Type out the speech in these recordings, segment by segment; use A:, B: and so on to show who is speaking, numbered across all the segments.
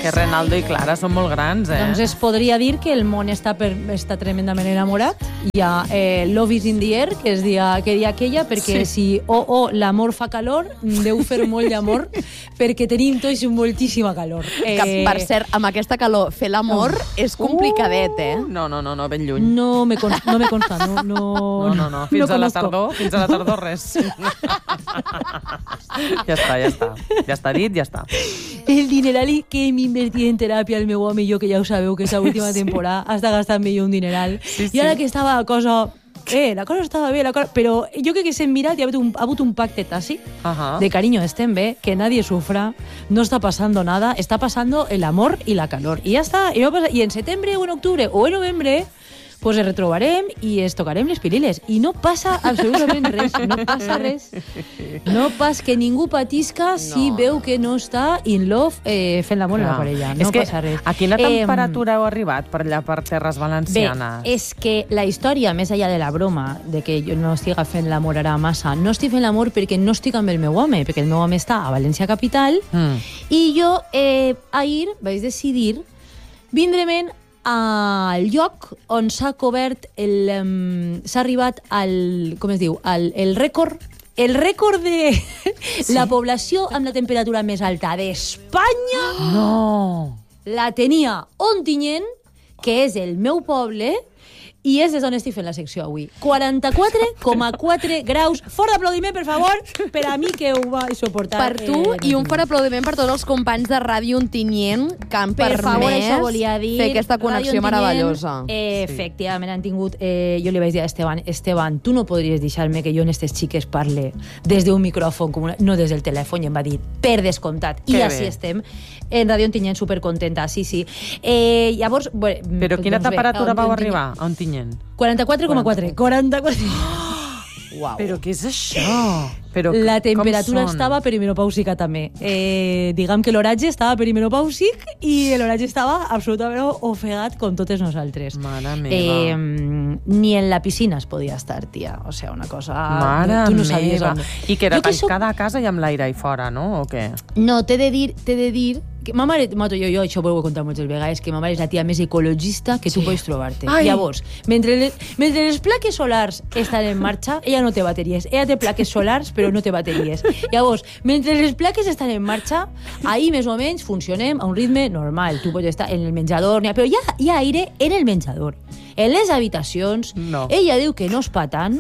A: Que Renaldo i Clara són molt grans,
B: Doncs es podria dir que el món està tremendament enamorat. Hi ha Love is in the air, que dia aquella, perquè si l'amor fa calor, deu fer molt d'amor, perquè tenim tots moltíssima calor.
C: Que, per cert, amb aquesta calor, fer l'amor és complicadet,
A: No, ben lluny.
B: No me consta,
A: No. Fins a la tardor, res. Ja està dit, ja està.
B: El dineral que hem invertit en teràpia el meu home i jo, que ja ho sabeu, que és l'última temporada, està gastant-me jo un dineral. I ara que estava la cosa estava bé, però jo crec que s'hem mirat i ha hagut un pacte tàcit de cariño, estem bé, que nadie sufra, no está pasando nada, está pasando el amor y la calor. I ja està. I en setembre o en octubre o en novembre pues es retrobarem i es tocarem les piriles. I no passa absolutament res. No passa res. No pas que ningú patisca si veu que no està in love fent l'amor a la parella. No passa res.
A: A quina temperatura heu arribat per allà, per terres valencianes?
B: Bé, és que la història, més enllà de la broma, de que jo no estic fent l'amor ara massa, no estic fent l'amor perquè no estic amb el meu home, perquè el meu home està a València Capital, i jo ahir vaig decidir vindre'm al lloc on s'ha cobert s'ha arribat al, com es diu, el rècord de la població amb la temperatura més alta d'Espanya.
A: No!
B: La tenia Ontinyent, que és el meu poble, i és des d'on estic fent la secció avui. 44,4 graus. Fort aplaudiment, per favor, per a mi que ho vaig suportar.
C: Per tu i un fort aplaudiment per tots els companys de Ràdio Ontinyent que han permès fer aquesta connexió meravellosa.
B: Efectivament, han tingut... Jo li vaig dir a Esteban, tu no podries deixar-me que jo en aquestes xiques parle des d'un micròfon, no des del telèfon, i em va dir, per descomptat. I així estem. En Ràdio Ontinyent supercontenta, sí. Llavors...
A: Però quina temperatura vau arribar a Ontinyent?
B: 44,4. 44.
A: Uau. Però què és això?
B: La temperatura estava perimenopàusica també. Diguem que l'oratge estava perimenopàusic i l'oratge estava absolutament ofegat com totes nosaltres.
A: Mare meva.
B: Ni en la piscina es podia estar, tia. O sigui, una cosa...
A: Mare
B: tu no sabies
A: meva.
B: on...
A: I que era tancada a casa i amb l'aire ahí fora, no? O què?
B: No, t'he de dir que ma mare, jo això ho he contat moltes vegades, que ma mare és la tia més ecologista que tu pots trobar-te. Llavors, mentre les plaques solars estan en marxa, ella no té bateries. Ella té plaques solars, però no té bateries. Llavors, mentre les plaques estan en marxa, ahir més o menys funcionem a un ritme normal. Tu pots estar en el menjador, però hi ha aire en el menjador. En les habitacions, ella diu que no es pa tant,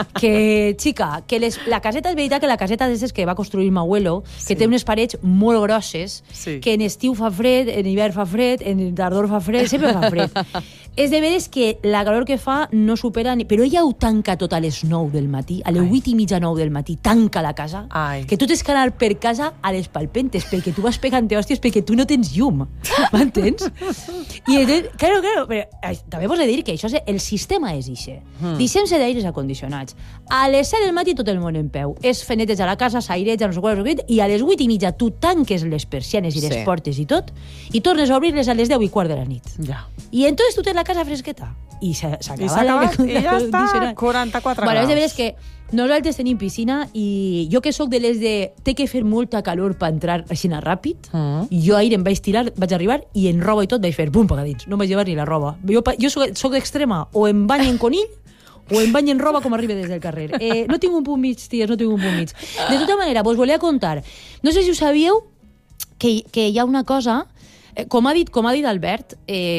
B: que, xica, que la caseta, és veritat que la caseta d'aquestes que va construir m'abuelo, que té unes parets molt grosses, que en estiu fa fred, en hivern fa fred, en tardor fa fred, sempre fa fred. És de veres que la calor que fa no supera... Però ella ho tanca tot a les 9 del matí, a les 8:30, 9 del matí, tanca la casa, que tu tens que anar per casa a les palpentes, perquè tu vas pegant-te hòsties, perquè tu no tens llum, m'entens? I claro, però també vols dir que això el sistema és ixe. Deixem-se d'aires acondicionats. A les 7 del matí tot el món en peu. És fenetes a la casa, s'aireja, no sé qual, i a les 8:30 tu tanques les persianes i les portes i tot, i tornes a obrir-les a les 10:15 de la nit. I entonces tu tens la casa fresqueta. I s'acaba
A: i ja està, 44 graus.
B: És de veres que nosaltres tenim piscina i jo que sóc de les de té que fer molta calor per entrar així ràpid, jo ahir em vaig tirar, vaig arribar i en roba i tot vaig fer bum, pagadins, no vaig llevar ni la roba. Jo soc d'extrema, o em bany en conill o em bany en roba com arriba des del carrer. No tinc un punt mig, ties, no tinc un punt mig. De tota manera, vos volia contar, no sé si ho sabíeu, que hi ha una cosa, com ha dit Albert,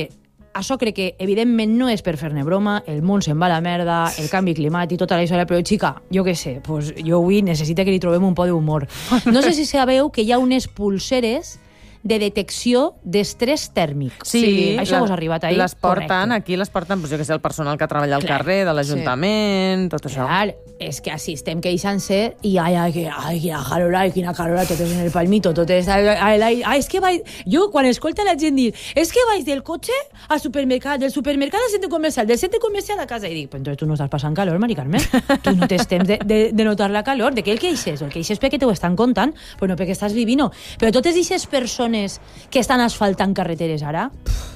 B: això crec que, evidentment, no és per fer-ne broma, el món se'n va a la merda, el canvi climàtic, tota la història, però, xica, jo què sé, pues, jo avui necessito que li trobem un po d'humor. No sé si sabeu que hi ha unes pulseres de detecció d'estrès tèrmic.
A: Sí,
B: això vos ha arribat ahir?
A: Les porten, aquí les porten, jo què sé, el personal que treballa al carrer, de l'Ajuntament, tot això.
B: Clar, és que així estem queixant-se i quina calor, tot és en el palmito, tot és... és que vaig... Jo, quan escolta la gent dir és que vaig del cotxe al supermercat, del supermercat al centre comercial, del centre comercial a casa, i dic, però entonces tu no estàs passant calor, Mari Carmen. Tu no tens temps de notar la calor. De què el queixes? El queixes perquè t'ho estan contant, però no perquè estàs vivint. Però totes aquestes persones que estan asfaltant carreteres ara,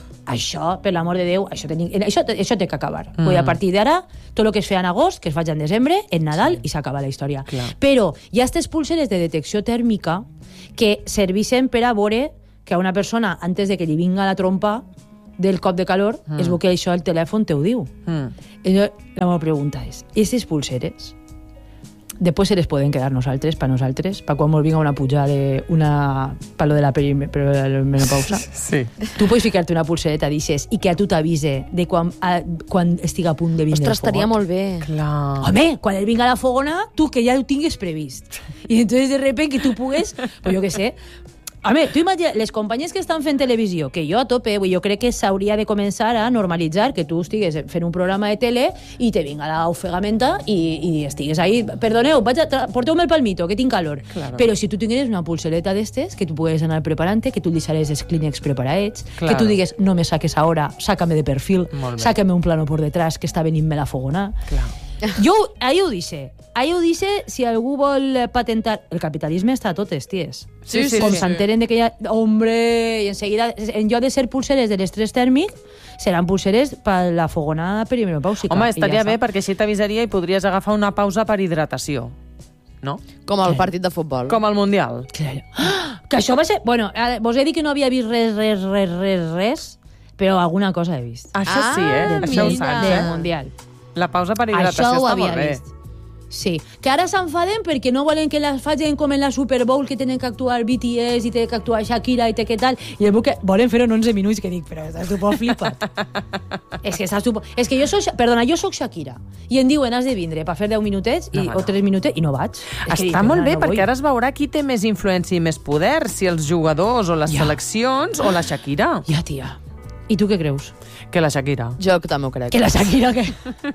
B: això, per l'amor de Déu, això té que acabar. A partir d'ara, tot el que es feia en agost, que es faig en desembre, en Nadal, i s'acaba la història. Però hi ha aquestes pulseres de detecció tèrmica que serveixen per a veure que a una persona, antes de que li vinga la trompa del cop de calor, es veu que això el telèfon te ho diu. La meva pregunta és, aquestes pulseres, després se les poden quedar nosaltres, per quan ens vinga una pujada, per lo de la perimenopausa.
A: Sí.
B: Tu pots ficar-te una pulsereta, dices, i que a tu t'avise de quan estigui a punt de vindre el fogot.
C: Ostres, estaria molt bé.
A: Clar.
B: Home, quan el vinga la fogona, tu que ja ho tingues previst. I entonces de repente que tu pugues, pues jo què sé. Home, tu imagina, les companyies que estan fent televisió, que jo a tope, jo crec que s'hauria de començar a normalitzar que tu estigues fent un programa de tele i te vinga l'ofegamenta i estigues ahí, perdoneu, porteu-me el palmito, que tinc calor.
A: Claro.
B: Però si tu tingueres una pulsereta d'estes, que tu pugues anar preparant-te, que tu deixares els clínex preparats,
A: Claro.
B: que tu digues, no me saques ahora, sácame de perfil, sácame un plano por detrás, que està venint-me la fogona.
A: Clar.
B: Jo, ahí ho dice, si algú vol patentar... El capitalisme està a totes, ties.
A: Sí.
B: Com s'enteren de que hi ha... Hombre, i enseguida, en lloc de ser pulseres de l'estrès tèrmic, seran pulseres per la fogona perimenopàusica.
A: Home, estaria bé, perquè així t'avisaria i podries agafar una pausa per hidratació. No?
C: Com el partit de futbol.
A: Com el Mundial.
B: Claro. Que això va ser... Bueno, vos he dit que no havia vist res, però alguna cosa he vist.
A: Això sí, Això ho saps,
B: Del Mundial.
A: La pausa per hidratació
B: Això ho
A: està
B: havia
A: molt bé.
B: vist. Sí, que ara s'enfaden perquè no volen que les facin com en la Super Bowl, que tenen que actuar BTS i tenen que actuar Shakira i què tal, i el que volen fer-ho en 11 minuts, que dic, però estàs tu poc flipat. És que jo soc Shakira, i em diuen has de vindre per fer 10 minutets o 3 minutets, i no vaig.
A: Està molt bé, perquè ara es veurà qui té més influència i més poder, si els jugadors o les seleccions o la Shakira.
B: Ja, tia. I tu què creus?
A: Que la Shakira.
C: Jo també ho crec.
B: Que la Shakira, que...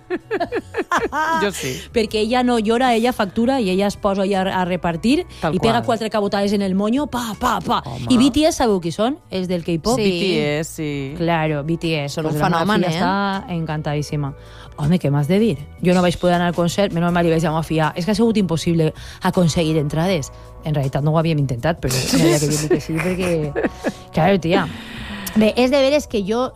A: Jo sí.
B: Perquè ella no llora, ella factura i ella es posa a repartir
A: Tal
B: i pega
A: qual.
B: 4 cabotades en el moño, pa.
A: Home.
B: I BTS sabeu qui són? Els del K-pop?
C: Sí.
A: BTS, sí.
B: Claro, BTS.
C: Són un
B: Pues la meva
C: fenomen,
B: filla està encantadíssima. Home, què m'has de dir? Jo no vaig poder anar al concert, menys mal li vaig a fiar. És que ha sigut impossible aconseguir entrades. En realitat no ho havíem intentat, però havia que dir que sí, perquè... Claro, tia. Bé, és de veres que jo,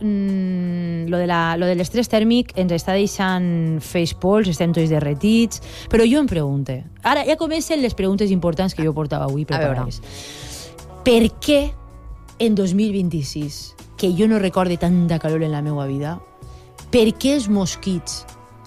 B: lo de l'estrès tèrmic ens està deixant face pols, estem tots derretits, però jo em pregunte, ara ja comencen les preguntes importants que jo portava avui preparades. Per què en 2026, que jo no recorde tanta calor en la meva vida, per què els mosquits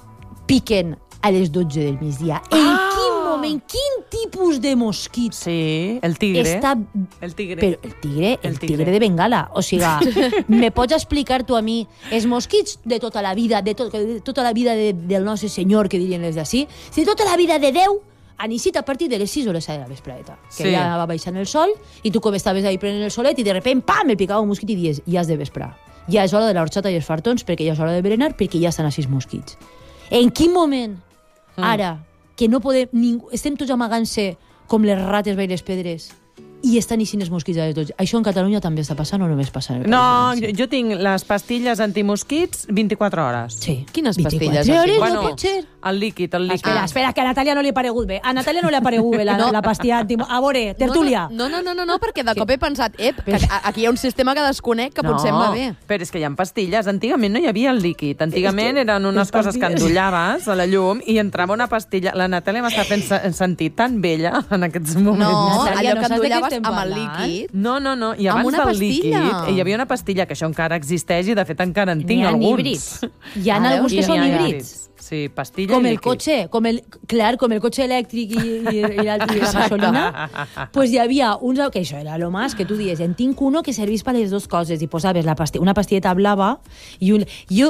B: piquen a les 12 del migdia? En quin moment, quin tipus de mosquit
A: Sí, el tigre.
B: està...
A: El tigre.
B: Però el tigre de Bengala. O sigui, me pots explicar tu a mi els mosquits de tota la vida, de tota la vida del nostre senyor, que dirien les d'ací, de tota la vida de Déu, han eixit a partir de les 6 o les 7 de la vespreta. Que
A: Sí.
B: ja va baixant el sol, i tu com estaves ahí prenent el solet, i de repente, pam, me picava un mosquit i dius, ja has de vesprar. Ja és hora de l'horxata i els fartons, perquè ja és hora de berenar, perquè ja estan a 6 mosquits. En quin moment, ara, que no podem... estem tots amagant-se com les rates veire les pedres i estan eixint els mosquits a les 12. Això en Catalunya també està passant o només passa en el País
A: No,
B: Valencià?
A: jo tinc les pastilles antimosquits 24 hores.
B: Sí.
C: Quines
B: 24
C: pastilles?
B: hores,
A: Bueno,
B: no pot ser.
A: el líquid.
B: Espera, que a Natàlia no li ha paregut bé. A Natàlia no li ha paregut bé la pastilla A veure, tertúlia.
C: No, perquè de cop he pensat, que aquí hi ha un sistema que desconec que potser em va bé.
A: Però és que hi ha pastilles. Antigament no hi havia el líquid. Antigament eren unes coses que endollaves a la llum i entrava una pastilla. La Natàlia m'està fent sentir tan vella en aquests moments.
C: No,
B: Natàlia,
C: allò
B: no
C: que
B: saps de què
C: endollaves
B: estem
C: amb el
B: parlant?
C: líquid.
A: No. I
C: Amb
A: abans
C: una
A: del líquid
C: pastilla.
A: hi havia una pastilla, que això encara existeix i de fet encara en tinc
B: N'hi ha
A: alguns.
B: híbrids. Hi ha
C: Ah,
B: alguns
C: veus?
B: que són
A: N'hi ha
B: híbrids.
A: Sí, pastilla
B: Com
A: i
B: el
A: líquid.
B: cotxe, com el cotxe elèctric i la gasolina, pues hi havia uns, que això era lo más, que tu dius, en tinc uno que servís per les dues coses, i posaves una pastilleta blava i un...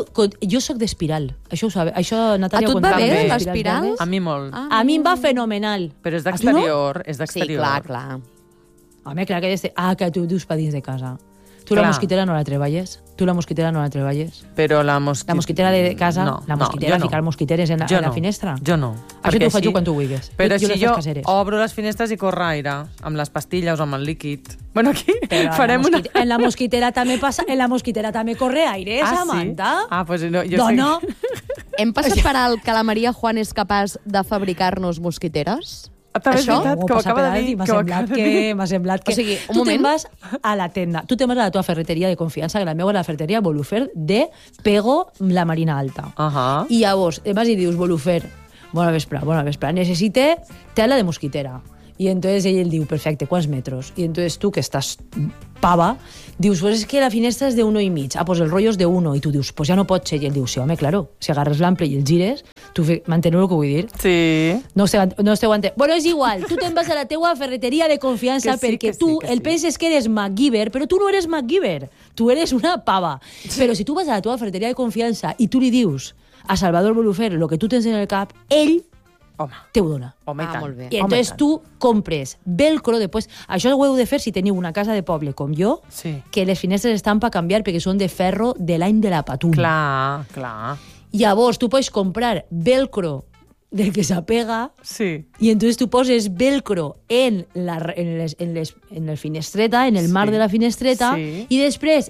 B: Jo soc d'espiral, això ho sabeu, això Natàlia...
C: A tu et va
B: contava,
C: bé,
B: les
C: l'espiral?
B: blaues.
A: A mi molt.
B: A mi em va fenomenal.
A: Però és
B: A tu no?
A: d'exterior, és
C: Sí,
A: d'exterior.
C: clar.
B: Home, clar que que tu dius pa dins de casa. Tu la
A: Clar.
B: mosquitera no la treballes? Tu la mosquitera no la treballes?
A: Però la
B: La mosquitera de casa,
A: No,
B: la mosquitera,
A: jo no.
B: ficar mosquiteres en
A: Jo
B: la
A: no.
B: finestra?
A: Jo no.
B: Això
A: perquè
B: t'ho faig
A: així-
B: quan tu vulguis.
A: Però
B: Jo
A: si
B: les
A: jo
B: faig caseres.
A: obro les finestres i corre aire, amb les pastilles o amb el líquid... Bueno, aquí
B: Però
A: farem una...
B: en la mosquitera també passa, en la mosquitera també corre aire, Samantha.
A: Sí? Ah, pues no, jo
B: Dona,
C: Hem passat per alt que la Maria Juan és capaç de fabricar-nos mosquiteres?
A: També és
C: Això?
A: veritat que ho acaba de dir.
B: M'ha
A: que ho
B: semblat
A: acaba de dir.
B: que... M'ha semblat que...
C: O sigui, un
B: tu te'n
C: moment.
B: vas a la tenda, tu te'n vas a la teva ferreteria de confiança, que la meva és la ferreteria Volufer de Pego, la Marina Alta.
A: Ahà.
B: I llavors, te'n vas i dius, Volufer, bona vespre, necessite tela de mosquitera. Y entonces ell diu, perfecte, quants metres? Y entonces tu, que estàs pava, dius, pues es que la finestra és de 1,5. Ah, pues el rotllo és de 1. I tu dius, pues ja no pot ser. I ell diu, sí, home, claro, si agarres l'ample i el gires, tu m'enteneu el que vull dir?
A: Sí.
B: No esteu entenent. Bueno, és igual, tu te'n vas a la teua ferreteria de confiança perquè tu el penses que eres MacGyver, però tu no eres MacGyver, tu eres una pava. Però si tu vas a la teua ferreteria de confiança i tu li dius a Salvador Bolufer el que tu tens en el cap, ell te ho dona.
A: Home, i tant.
C: Molt bé.
B: I entonces tu compres velcro, després, això ho heu de fer si teniu una casa de poble com jo, que les finestres estan per canviar perquè són de ferro de l'any de la patum.
A: Clar, clar.
B: Llavors tu pots comprar velcro del que s'apega i entonces tu poses velcro en la finestreta, en el marc de la finestreta, i després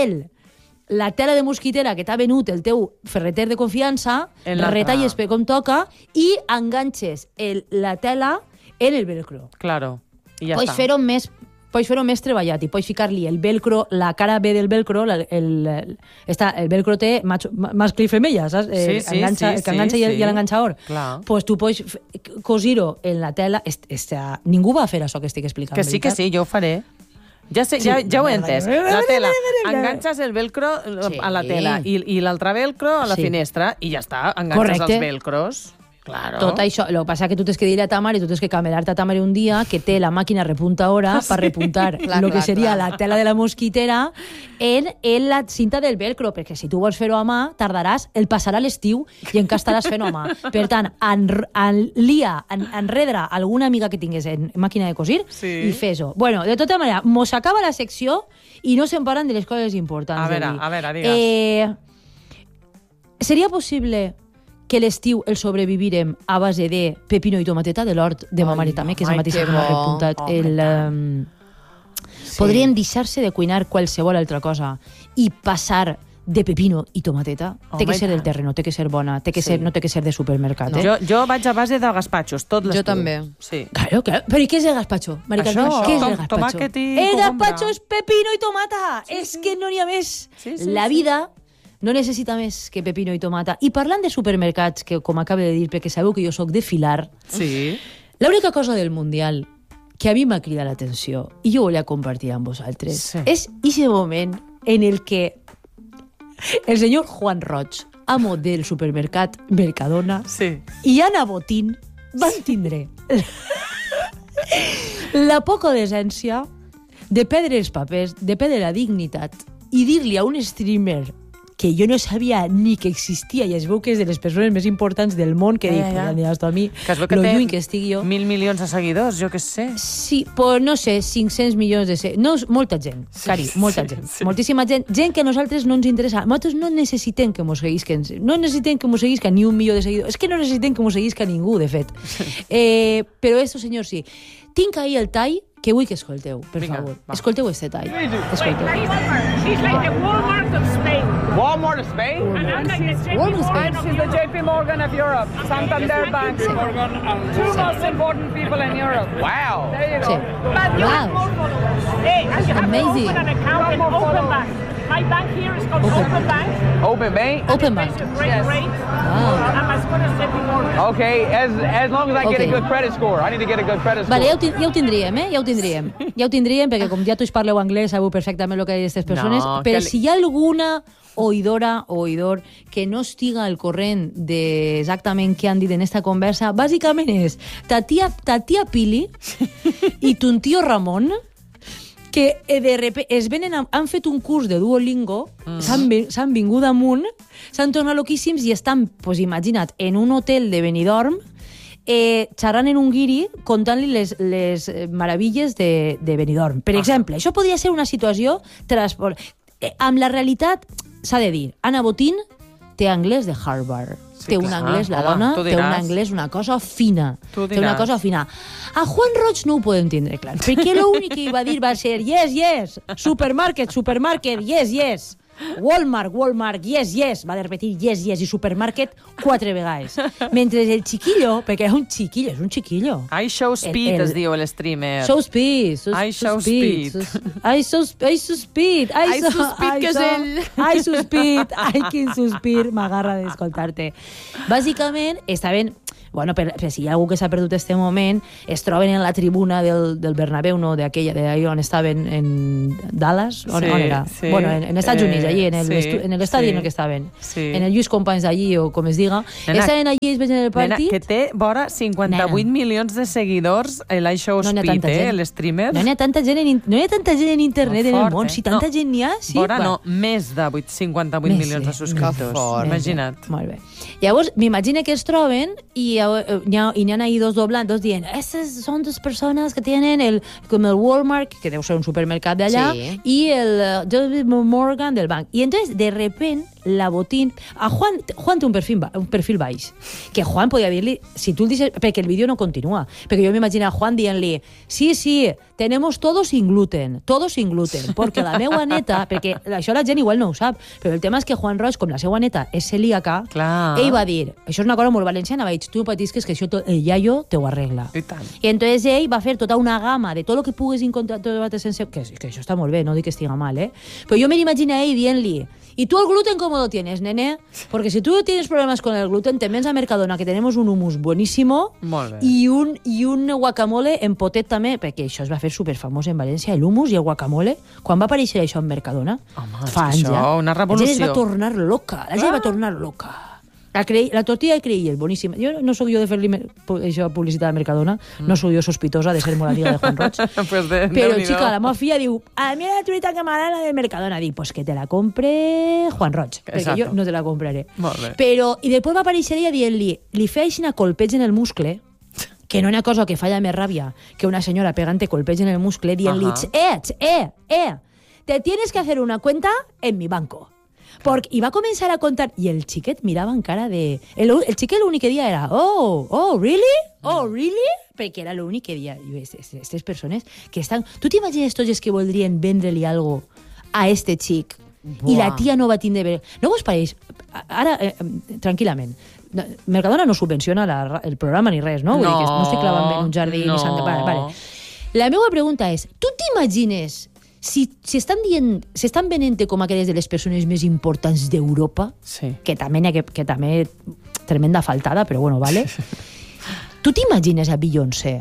B: la tela de mosquitera que t'ha venut el teu ferreter de confiança, retalles com toca i enganxes la tela en el velcro.
A: Claro, i ja
B: Pots fer-ho més treballat i pots ficar-li el velcro, la cara B del velcro, el velcro té mascle i femella, saps? El que enganxa i l'enganxador. Pues tu pots cosir-ho en la tela. Ningú va fer això que estic explicant.
A: Que sí, jo ho faré. Ja ho he entès. La tela, enganxes el velcro a la tela i l'altre velcro a la finestra i ja està, enganxes els velcros. Claro.
B: Tot això, el que passa que tu tens que dir a ta mare, tu tens que camelar-te a ta mare un dia que té la màquina repuntadora per repuntar el que seria la tela de la mosquitera en la cinta del velcro, perquè si tu vols fer-ho a mà, tardaràs, el passarà l'estiu i encara estaràs fent-ho a mà. Per tant, enredra alguna amiga que tingués en màquina de cosir i fes-ho. Bueno, de tota manera, mos acaba la secció i no se'n parlen de les coses importants.
A: A veure, digues.
B: Seria possible que l'estiu el sobrevivirem a base de pepino i tomateta de l'hort de ma mare també, que és la mateixa que m'ha repuntat. Podrien deixar-se de cuinar qualsevol altra cosa i passar de pepino i tomateta. Té que ser del terreno, té que ser bona, no té que ser de supermercat.
A: Jo vaig a base de gazpachos, tot l'estiu.
C: Jo també.
B: Claro. Però i què és el gazpacho? Què és el gazpacho?
A: Tomàquet i
B: el gazpacho és pepino i tomata! És que no n'hi ha més. La vida no necessita més que pepino i tomata. I parlant de supermercats, que com acabo de dir, perquè sabeu que jo sóc de filar, l'única cosa del Mundial que a mi m'ha cridat l'atenció, i jo volia compartir amb vosaltres, és aquest moment en el que el senyor Juan Roig, amo del supermercat Mercadona, i Ana Botín van tindre la poca decència de perdre els papers, de perdre la dignitat i dir-li a un streamer que jo no sabia ni que existia, i es veu que és de les persones més importants del món, que dic, ja aniràs tu a mi, lo lluny que estigui jo.
A: 1.000 milions de seguidors, jo què sé.
B: Sí, però no sé, 500 milions de seguidors. No, molta gent, cari, molta gent. Moltíssima gent que a nosaltres no ens interessa. Nosaltres no necessitem que mos seguisquen. No necessitem que mos seguisca ni 1 milió de seguidors. És que no necessitem que mos seguisca ningú, de fet. Però esto, senyor, sí. Tinc ahir el tall que vull que escolteu, per favor. Escolteu este tall. Escolteu.
D: She's like the Walmart of Spain.
E: Walmart of Spain?
D: She's the JP Morgan of Europe. Santander Bank. Two most important people in Europe.
E: Wow.
D: There you go. But you have more followers. Hey, and you have to open an account in Open Bank. My bank here is called Open Bank.
E: Open Bank?
B: Open Bank.
D: Great rates. I'm as good as JP Morgan.
E: Okay, as long as I get a good credit score. I need to get a good credit score.
B: Vale, ja ho tindríem, Ja ho tindríem, perquè com ja tots parleu anglès, sabeu perfectament el que diuen aquestes persones, però si hi ha alguna oïdora o oïdor que no estiga al corrent d'exactament què han dit en esta conversa, bàsicament és ta tia Pili i ton tio Ramon, que de repente han fet un curs de Duolingo, s'han vingut amunt, s'han tornat loquíssims i estan, pues imagina't, en un hotel de Benidorm, xerrant en un guiri, contant-li les meravilles de Benidorm. Per exemple, això podria ser una situació amb la realitat, s'ha de dir, Ana Botín té anglès de Harvard. Té un anglès, la dona, té un anglès, una cosa fina. Té una cosa fina. A Juan Roig no ho podem tindre clar, perquè l'únic que va dir va ser yes, supermarket, yes. Walmart, yes. Va repetir yes, i supermarket 4 vegades. Mentre el chiquillo, perquè és un chiquillo.
A: I show speed, es diu l'streamer.
B: Show speed.
A: I show speed,
B: que és ell. I quin sospir, m'agarra d'escoltar-te. Bàsicament, estaven Bueno, per si hi ha algú que s'ha perdut este moment, es troben en la tribuna del Bernabéu, no, d'ahir on estaven en Dallas, on era?
A: Sí.
B: Bueno, en Estats Units, allí, en l'estadi en el que estaven.
A: Sí.
B: En el Lluís Companys d'allí, o com es diga. Estaven allí, es veien el partit.
A: Que té vora 58 milions de seguidors l'iShow Speed, l'streamer.
B: No hi ha tanta gent en internet en el món. Si tanta gent n'hi ha, sí.
A: Vora no, més de 58 milions de subscriptors. Imagina't.
B: Molt bé. Llavors, m'imagino que es troben y n'hi ha ahí dos doblando dient, estas son dos personas que tienen com el Walmart, que deu ser un supermercat d'allà, y el JP Morgan del banc. Y entonces, de repente, la Botín... A Juan té un perfil baix, que Juan podia dir-li, si tu el dices, perquè el vídeo no continua, perquè jo m'imagino a Juan dient-li, sí, tenemos todo sin gluten, perquè la meua neta, perquè això la gent igual no ho sap, però el tema és que Juan Roig, com la seva neta és celíaca, ell va dir, això és una cosa molt valenciana, va dir, tu no patisques que això el iaio te ho arregla. I entonces ell va fer tota una gamma de tot el que pugues encontrar, que això està molt bé, no dic que estiga mal, però jo me l'imagino a ell dient-li, ¿y tú el gluten cómo lo tienes, nene? Porque si tú tienes problemas con el gluten, te vens a Mercadona, que tenemos un hummus buenísimo y un guacamole en potet també, perquè això es va fer superfamós en València, el hummus i el guacamole. Quan va aparèixer això en Mercadona? Fa anys ja.
A: Una revolució.
B: La gent es va tornar loca. La tortilla de Creuer, boníssima. Jo no sóc jo de fer-li publicitat a Mercadona, no sóc jo sospitosa de ser molt amiga de Juan Roig, però, xica, la meva filla diu, a mi la truita que m'agrada la de Mercadona. Dic, pues que te la compre Juan Roig, perquè jo no te la compraré. Però, i després va aparèixer ella dient-li, li feia a colpeig en el muscle, que no hi ha cosa que falla més ràbia que una senyora pegant colpeig en el muscle, dient-li, te tienes que hacer una cuenta en mi banco. I va començar a contar, i el xiquet mirava en cara de... El xiquet l'únic que dia era, really? Perquè era l'únic que dia. Aquestes persones que estan... Tu t'imagines tots els que voldrien vendre-li algo a este xic i la tia no va tindre... No vos pareix? Ara, tranquil·lament, Mercadona no subvenciona el programa ni res, no? Vull dir que no estic clavant en un jardí ni sant... Vale. La meva pregunta és, tu t'imagines... Si s'estan venent com aquelles de les persones més importants d'Europa, que també tremenda faltada, però bueno, vale? Tu t'imagines a Beyoncé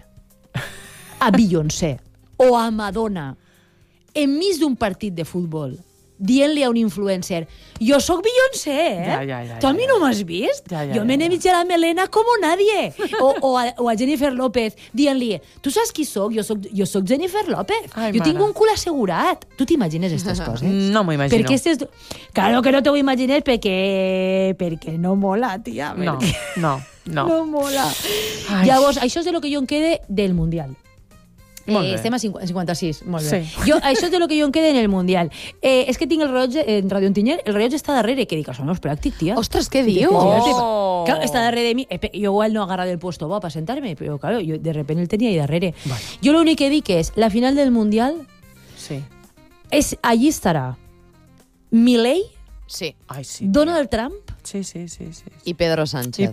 B: o a Madonna enmig d'un partit de futbol dient-li a un influencer, jo sóc Beyoncé, tu a mi no m'has vist? Jo me n'he mitja la melena com nadie. O a Jennifer López dient-li, tu saps qui soc? Jo soc Jennifer López. Jo tinc un cul assegurat. Tu t'imagines aquestes coses?
A: No m'ho imagino.
B: Claro que no t'ho imagines perquè no mola, tia.
A: No
B: mola. Llavors, això és de lo que jo em quede del Mundial. Estem a 56, molt bé. Això és de lo que jo em quede en el Mundial. És que tinc el rellotge en Radio Ontinyent, el rellotge està darrere, que dic, això no és pràctic, tia.
C: Ostres, què dius?
B: Claro, està darrere de mi. Jo igual no agarra del puesto para sentarme, però claro, yo de repente el tenía ahí darrere. Jo l'únic que dic és, la final del Mundial, allí estarà Milei, Donald Trump,
C: i Pedro Sánchez.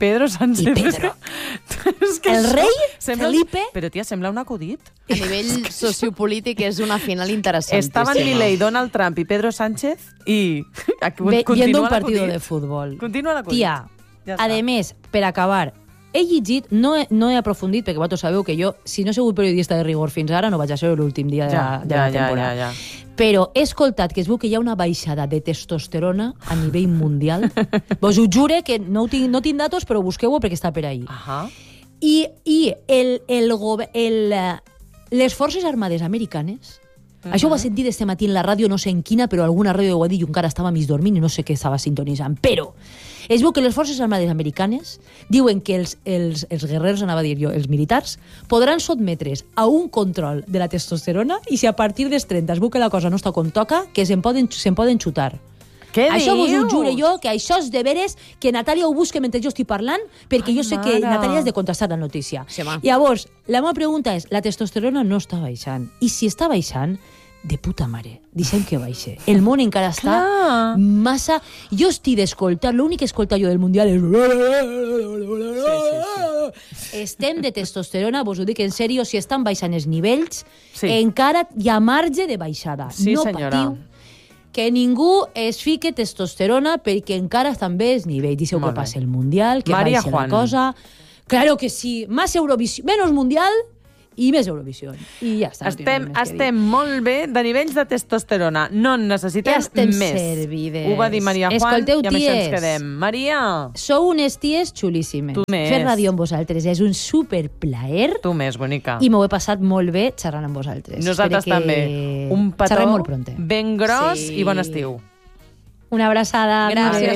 B: el rei Felipe.
A: Però, tia, sembla un acudit.
C: A nivell sociopolític és una final interessantíssima.
A: Estaven Milei, Donald Trump i Pedro Sánchez i...
B: viendo un partido de fútbol.
A: Continua l'acudit.
B: Tia, a més, per acabar, he llegit, no he aprofundit, perquè vosaltres sabeu que jo, si no he sigut periodista de rigor fins ara, no vaig a ser l'últim dia de la temporada. Però he escoltat que es veu que hi ha una baixada de testosterona a nivell mundial. Vos ho jure que no tinc datos, però busqueu-ho perquè està per ahí. I les forces armades americanes, això ho va sentir este matí en la ràdio, no sé en quina, però alguna ràdio ho va dir i encara estava mig dormint i no sé què estava sintonitzant, però es veu que les forces armades americanes diuen que els guerreros, anava a dir jo, els militars, podran sotmetre's a un control de la testosterona i si a partir dels 30 es veu que la cosa no està com toca, que se'n poden xutar.
A: Què
B: això
A: dius?
B: Vos ho jure jo, que això és de veres, que Natàlia ho busque mentre jo estic parlant, perquè jo sé que Natàlia has de contrastar la notícia. Llavors, la meva pregunta és, la testosterona no està baixant. I si està baixant, de puta mare, deixem que baixe. El món encara està massa... Jo estic d'escoltar, l'únic que escolta jo del Mundial és... Estem de testosterona, vos ho dic en sèrio, si estan baixant els nivells, encara hi ha marge de baixada. No patiu que ningú es fique testosterona perquè encara estan bé els nivells. Diceu que passa el Mundial, que baixa la cosa... Claro que sí. Más Eurovisión, menos Mundial i més Eurovisió. I ja està.
A: Estem molt bé de nivells de testosterona. No en necessitem més.
B: Ja estem servides.
A: Ho va dir Maria Juan.
B: Escolteu,
A: i amb això ens quedem. Maria!
B: Sou unes ties xulíssimes.
A: Tu més.
B: Fer ràdio amb vosaltres és un superplaer.
A: Tu més, bonica.
B: I m'ho he passat molt bé xerrant amb vosaltres.
A: Nosaltres també. Un petó
B: molt pronte.
A: ben gros i bon estiu.
B: Una abraçada.
C: Gràcies.